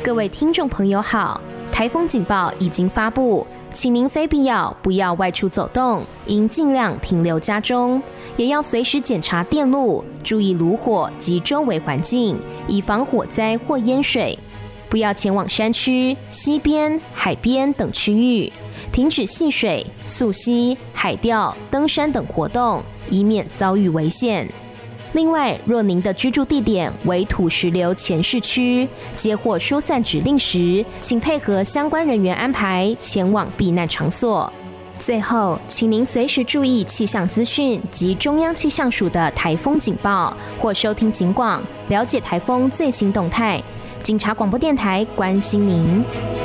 各位听众朋友好，台风警报已经发布，请您非必要不要外出走动，应尽量停留家中，也要随时检查电路，注意炉火及周围环境，以防火灾或淹水。不要前往山区、溪边、海边等区域，停止戏水、溯溪、海钓、登山等活动，以免遭遇危险。另外，若您的居住地点为土石流前市区，接获疏散指令时，请配合相关人员安排前往避难场所。最后，请您随时注意气象资讯及中央气象署的台风警报，或收听警广，了解台风最新动态。警察广播电台关心您。